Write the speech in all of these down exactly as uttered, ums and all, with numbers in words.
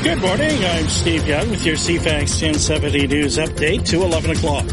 Good morning. I'm Steve Young with your C FAX ten seventy News Update to eleven o'clock.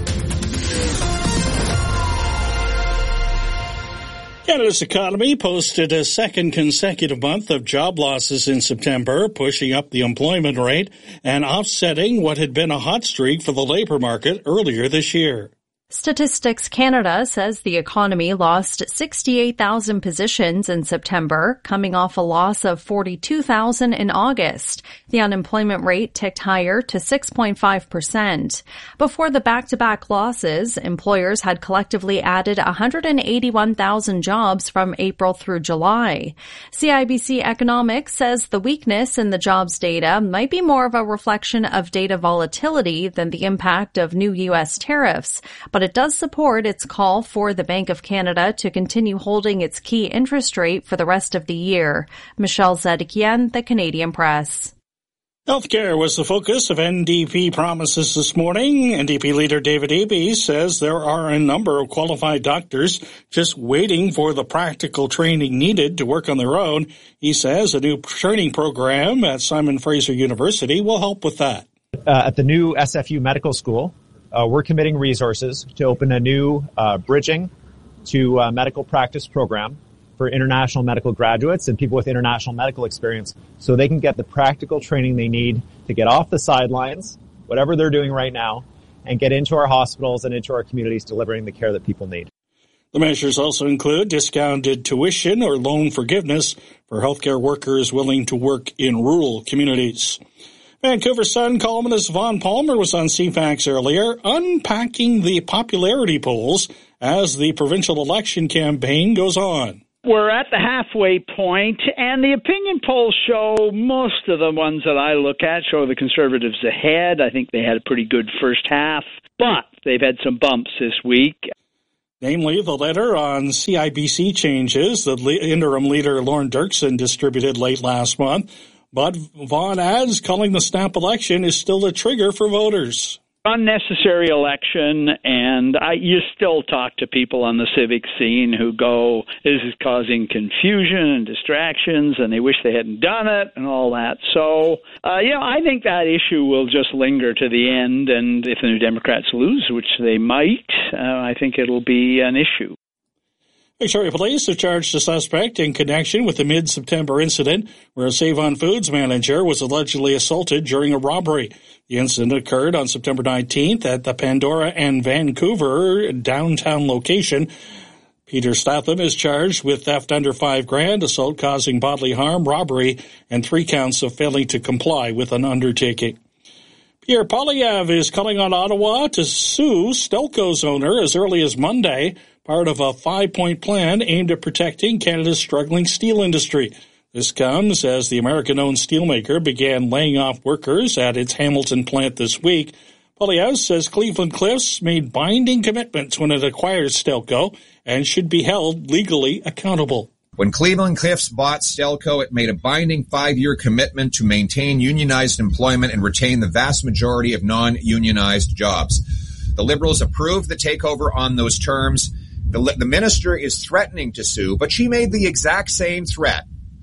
Canada's economy posted a second consecutive month of job losses in September, pushing up the employment rate and offsetting what had been a hot streak for the labor market earlier this year. Statistics Canada says the economy lost sixty-eight thousand positions in September, coming off a loss of forty-two thousand in August. The unemployment rate ticked higher to six point five percent. Before the back-to-back losses, employers had collectively added one hundred eighty-one thousand jobs from April through July. C I B C Economics says the weakness in the jobs data might be more of a reflection of data volatility than the impact of new U S tariffs, but it does support its call for the Bank of Canada to continue holding its key interest rate for the rest of the year. Michelle Zedekian, The Canadian Press. Healthcare was the focus of N D P promises this morning. N D P leader David Eby says there are a number of qualified doctors just waiting for the practical training needed to work on their own. He says a new training program at Simon Fraser University will help with that. Uh, at the new S F U Medical School, Uh, we're committing resources to open a new uh, bridging to uh, medical practice program for international medical graduates and people with international medical experience so they can get the practical training they need to get off the sidelines, whatever they're doing right now, and get into our hospitals and into our communities delivering the care that people need. The measures also include discounted tuition or loan forgiveness for healthcare workers willing to work in rural communities. Vancouver Sun columnist Vaughn Palmer was on C FAX earlier, unpacking the popularity polls as the provincial election campaign goes on. We're at the halfway point, and the opinion polls show, most of the ones that I look at show the Conservatives ahead. I think they had a pretty good first half, but they've had some bumps this week. Namely, the letter on C I B C changes that interim leader Lorne Dirksen distributed late last month. But Vaughn adds calling the snap election is still a trigger for voters. Unnecessary election, and I, you still talk to people on the civic scene who go, this is causing confusion and distractions, and they wish they hadn't done it and all that. So, uh, you know, I think that issue will just linger to the end, and if the New Democrats lose, which they might, uh, I think it'll be an issue. Victoria Police have charged a suspect in connection with the mid-September incident where a Save-On Foods manager was allegedly assaulted during a robbery. The incident occurred on September nineteenth at the Pandora and Vancouver downtown location. Peter Statham is charged with theft under five grand, assault causing bodily harm, robbery, and three counts of failing to comply with an undertaking. Pierre Poilievre is calling on Ottawa to sue Stelco's owner as early as Monday, part of a five-point plan aimed at protecting Canada's struggling steel industry. This comes as the American-owned steelmaker began laying off workers at its Hamilton plant this week. Poilievre says Cleveland-Cliffs made binding commitments when it acquired Stelco and should be held legally accountable. When Cleveland-Cliffs bought Stelco, it made a binding five-year commitment to maintain unionized employment and retain the vast majority of non-unionized jobs. The Liberals approved the takeover on those terms. The, the minister is threatening to sue, but she made the exact same threat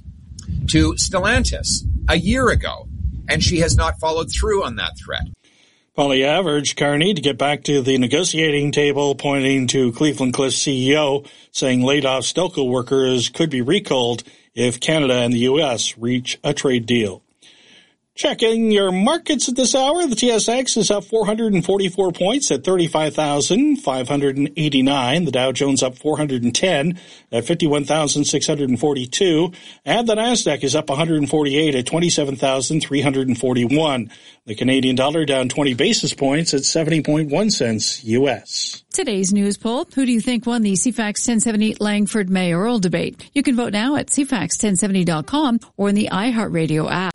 to Stellantis a year ago, and she has not followed through on that threat. Poilievre urged Carney to get back to the negotiating table, pointing to Cleveland-Cliffs C E O, saying laid-off Stelco workers could be recalled if Canada and the U S reach a trade deal. Checking your markets at this hour, the T S X is up four hundred forty-four points at thirty-five thousand five hundred eighty-nine. The Dow Jones up four hundred ten at fifty-one thousand six hundred forty-two. And the Nasdaq is up one hundred forty-eight at twenty-seven thousand three hundred forty-one. The Canadian dollar down twenty basis points at seventy point one cents U S. Today's news poll, who do you think won the C FAX ten seventy Langford mayoral debate? You can vote now at C FAX ten seventy dot com or in the iHeartRadio app.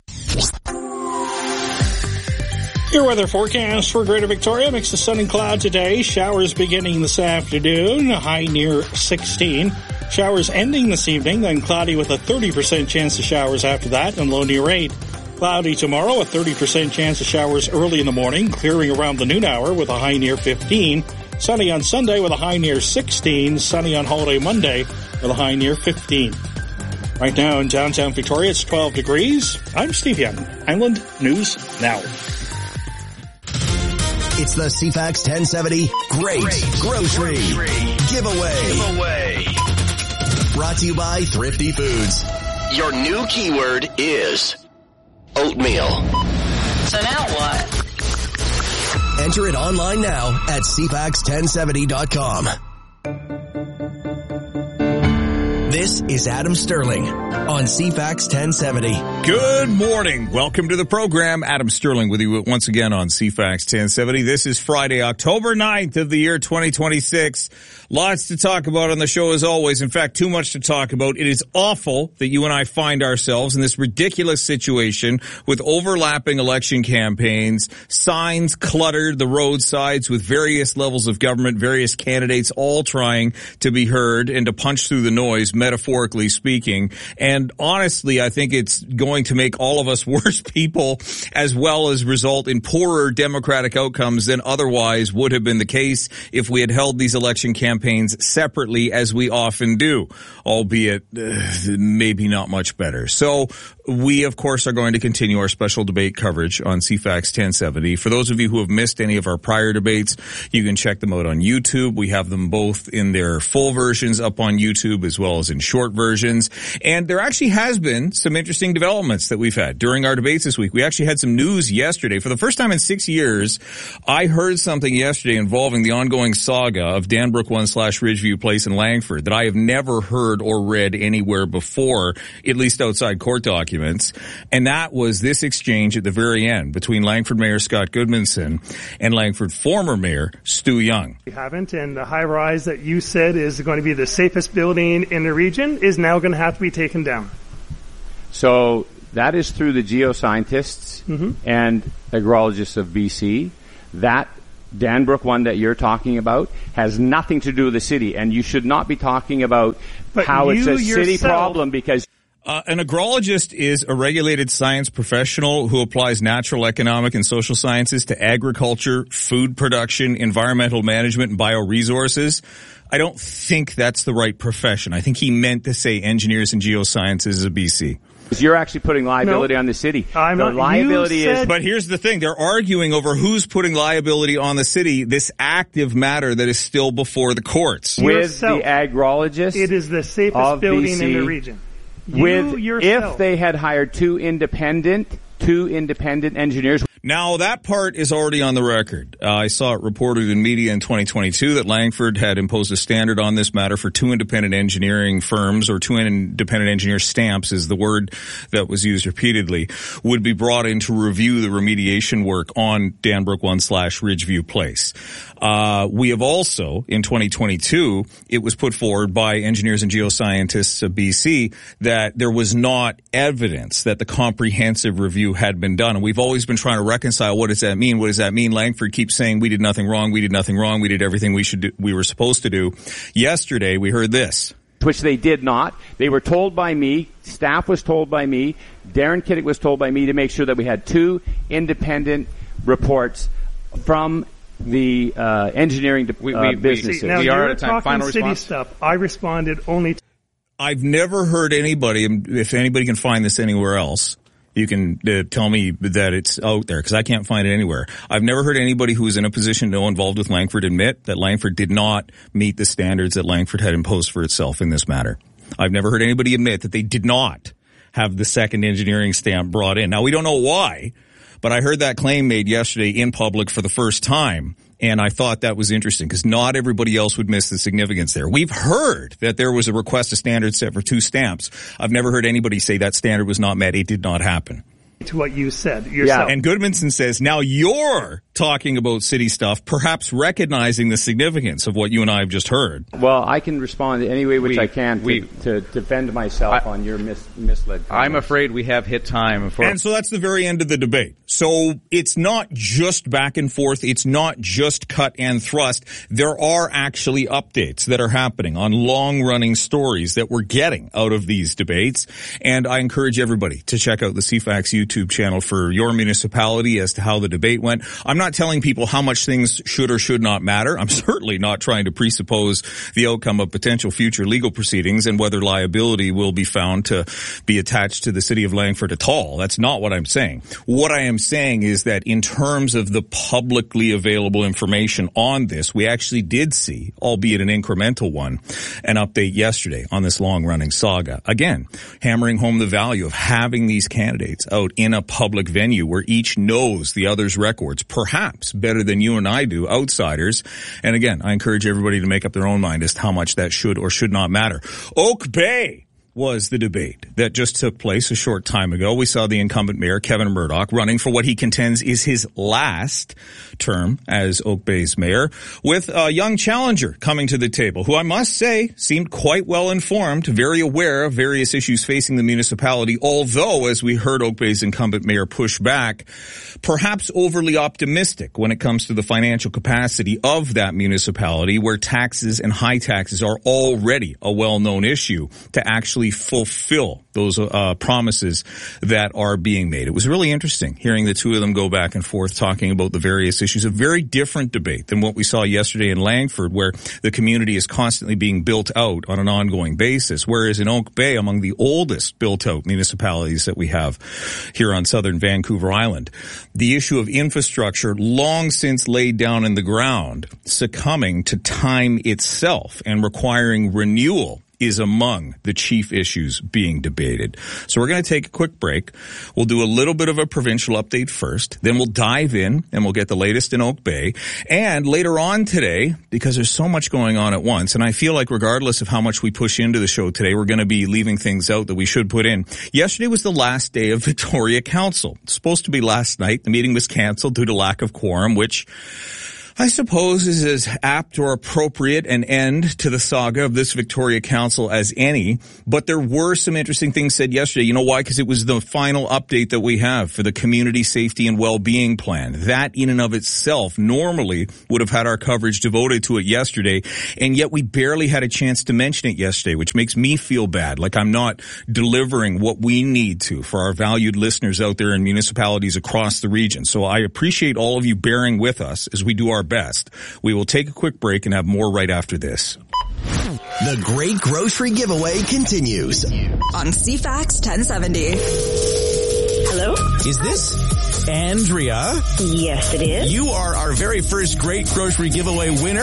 Your weather forecast for Greater Victoria, mix of sun and cloud today. Showers beginning this afternoon, a high near sixteen. Showers ending this evening, then cloudy with a thirty percent chance of showers after that and low near eight. Cloudy tomorrow, a thirty percent chance of showers early in the morning, clearing around the noon hour with a high near fifteen. Sunny on Sunday with a high near sixteen. Sunny on holiday Monday with a high near fifteen. Right now in downtown Victoria, it's twelve degrees. I'm Steve Young. Island News Now. It's the C FAX ten seventy Great, Great Grocery, Grocery Giveaway. Giveaway. Brought to you by Thrifty Foods. Your new keyword is oatmeal. So now what? Enter it online now at C FAX ten seventy dot com. This is Adam Sterling on C FAX ten seventy. Good morning. Welcome to the program. Adam Sterling with you once again on C FAX ten seventy. This is Friday, October ninth of the year twenty twenty-six. Lots to talk about on the show as always. In fact, too much to talk about. It is awful that you and I find ourselves in this ridiculous situation with overlapping election campaigns, signs cluttered the roadsides with various levels of government, various candidates all trying to be heard and to punch through the noise, metaphorically speaking. And honestly, I think it's going to make all of us worse people as well as result in poorer democratic outcomes than otherwise would have been the case if we had held these election campaigns separately, as we often do, albeit uh, maybe not much better. So we, of course, are going to continue our special debate coverage on C FAX ten seventy. For those of you who have missed any of our prior debates, you can check them out on YouTube. We have them both in their full versions up on YouTube as well as in short versions. And there actually has been some interesting developments that we've had during our debates this week. We actually had some news yesterday. For the first time in six years, I heard something yesterday involving the ongoing saga of Danbrook one slash Ridgeview Place in Langford that I have never heard or read anywhere before, at least outside court documents. And that was this exchange at the very end between Langford Mayor Scott Goodmanson and Langford former Mayor Stu Young. We haven't, and the high rise that you said is going to be the safest building in the region is now going to have to be taken down. So that is through the geoscientists mm-hmm. and agrologists of B C. That Danbrook one that you're talking about has nothing to do with the city, and you should not be talking about but how it's a yourself, city problem because Uh, an agrologist is a regulated science professional who applies natural, economic, and social sciences to agriculture, food production, environmental management, and bioresources. I don't think that's the right profession. I think he meant to say engineers and geosciences of B C. You're actually putting liability no, on the city. I'm the not, liability said, is. But here's the thing. They're arguing over who's putting liability on the city, this active matter that is still before the courts. With yourself, the agrologist. It is the safest building B C, in the region. You with yourself. If they had hired two independent, two independent engineers. Now, that part is already on the record. Uh, I saw it reported in media in twenty twenty-two that Langford had imposed a standard on this matter for two independent engineering firms, or two independent engineer stamps is the word that was used repeatedly, would be brought in to review the remediation work on Danbrook one slash Ridgeview Place. Uh, we have also, in twenty twenty-two, it was put forward by engineers and geoscientists of B C that there was not evidence that the comprehensive review had been done. And we've always been trying to reconcile what does that mean? What does that mean? Langford keeps saying we did nothing wrong, we did nothing wrong, we did everything we should do, we were supposed to do. Yesterday, we heard this. Which they did not. They were told by me, staff was told by me, Darren Kiddick was told by me to make sure that we had two independent reports from the uh, engineering uh, we, we, businesses. See, now we you're are at a time. Final city response? Stuff. I responded only to I've never heard anybody, if anybody can find this anywhere else, you can uh, tell me that it's out there, because I can't find it anywhere. I've never heard anybody who was in a position to know involved with Langford admit that Langford did not meet the standards that Langford had imposed for itself in this matter. I've never heard anybody admit that they did not have the second engineering stamp brought in. Now, we don't know why, but I heard that claim made yesterday in public for the first time. And I thought that was interesting because not everybody else would miss the significance there. We've heard that there was a request to standard set for two stamps. I've never heard anybody say that standard was not met. It did not happen. To what you said yourself. Yeah, and Goodmanson says, now you're talking about city stuff, perhaps recognizing the significance of what you and I have just heard. Well, I can respond any way which we, I can to, we, to defend myself I, on your mis, misled comments. I'm afraid we have hit time. For- and so that's the very end of the debate. So it's not just back and forth. It's not just cut and thrust. There are actually updates that are happening on long-running stories that we're getting out of these debates. And I encourage everybody to check out the C FAX YouTube YouTube channel for your municipality as to how the debate went. I'm not telling people how much things should or should not matter. I'm certainly not trying to presuppose the outcome of potential future legal proceedings and whether liability will be found to be attached to the city of Langford at all. That's not what I'm saying. What I am saying is that in terms of the publicly available information on this, we actually did see, albeit an incremental one, an update yesterday on this long-running saga. Again, hammering home the value of having these candidates out in a public venue where each knows the other's records, perhaps better than you and I do, outsiders. And again, I encourage everybody to make up their own mind as to how much that should or should not matter. Oak Bay was the debate that just took place a short time ago. We saw the incumbent mayor, Kevin Murdoch, running for what he contends is his last term as Oak Bay's mayor, with a young challenger coming to the table, who I must say seemed quite well informed, very aware of various issues facing the municipality, although, as we heard Oak Bay's incumbent mayor push back, perhaps overly optimistic when it comes to the financial capacity of that municipality, where taxes and high taxes are already a well-known issue, to actually fulfill those uh, promises that are being made. It was really interesting hearing the two of them go back and forth talking about the various issues. A very different debate than what we saw yesterday in Langford, where the community is constantly being built out on an ongoing basis, whereas in Oak Bay, among the oldest built-out municipalities that we have here on southern Vancouver Island, the issue of infrastructure long since laid down in the ground, succumbing to time itself and requiring renewal, is among the chief issues being debated. So we're going to take a quick break. We'll do a little bit of a provincial update first. Then we'll dive in and we'll get the latest in Oak Bay. And later on today, because there's so much going on at once, and I feel like regardless of how much we push into the show today, we're going to be leaving things out that we should put in. Yesterday was the last day of Victoria Council. It's supposed to be last night. The meeting was canceled due to lack of quorum, which I suppose is as apt or appropriate an end to the saga of this Victoria Council as any. But there were some interesting things said yesterday. You know why? Because it was the final update that we have for the Community Safety and Wellbeing Plan. That in and of itself normally would have had our coverage devoted to it yesterday, and yet we barely had a chance to mention it yesterday, which makes me feel bad, like I'm not delivering what we need to for our valued listeners out there in municipalities across the region. So I appreciate all of you bearing with us as we do our best. We will take a quick break and have more right after this. The Great Grocery Giveaway continues on C FAX ten seventy. Hello? Is this Andrea? Yes, it is. You are our very first Great Grocery Giveaway winner.